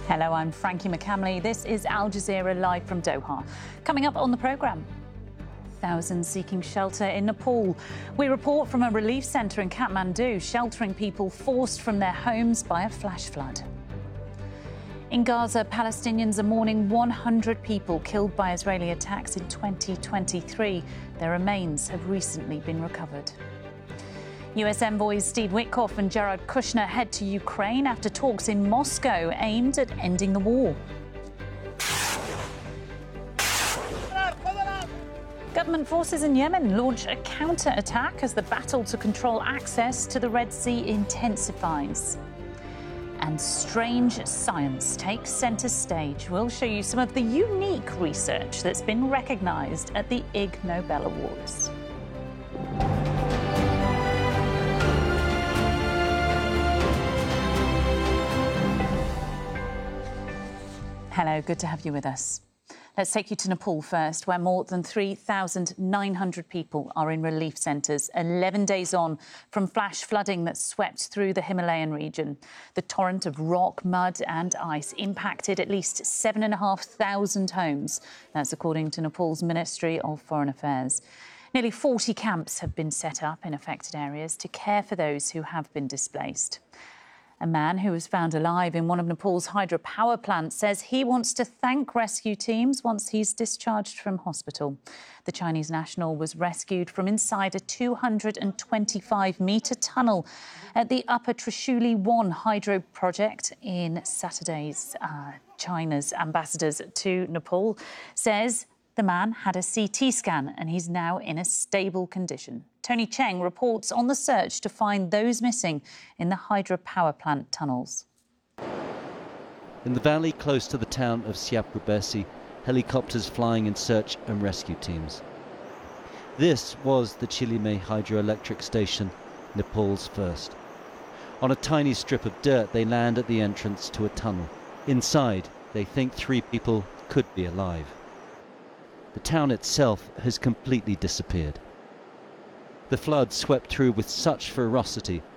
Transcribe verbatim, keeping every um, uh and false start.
Hello, I'm Frankie McCamley. This is Al Jazeera live from Doha. Coming up on the programme, thousands seeking shelter in Nepal. We report from a relief centre in Kathmandu, sheltering people forced from their homes by a flash flood. In Gaza, Palestinians are mourning one hundred people killed by Israeli attacks in twenty twenty-three. Their remains have recently been recovered. U S envoys Steve Witkoff and Jared Kushner head to Ukraine after talks in Moscow aimed at ending the war. Government forces in Yemen launch a counter-attack as the battle to control access to the Red Sea intensifies. And strange science takes centre stage. We'll show you some of the unique research that's been recognised at the Ig Nobel Awards. Hello, good to have you with us. Let's take you to Nepal first, where more than three thousand nine hundred people are in relief centres, eleven days on from flash flooding that swept through the Himalayan region. The torrent of rock, mud and ice impacted at least seven thousand five hundred homes. That's according to Nepal's Ministry of Foreign Affairs. Nearly forty camps have been set up in affected areas to care for those who have been displaced. A man who was found alive in one of Nepal's hydropower plants says he wants to thank rescue teams once he's discharged from hospital. The Chinese national was rescued from inside a two hundred twenty-five metre tunnel at the Upper Trishuli one hydro project in Saturday's. Uh, China's ambassadors to Nepal says the man had a C T scan and he's now in a stable condition. Tony Cheng reports on the search to find those missing in the hydropower plant tunnels. In the valley close to the town of Siaprubesi, helicopters flying in search and rescue teams. This was the Chilime hydroelectric station, Nepal's first. On a tiny strip of dirt, they land at the entrance to a tunnel. Inside, they think three people could be alive. The town itself has completely disappeared. The flood swept through with such ferocity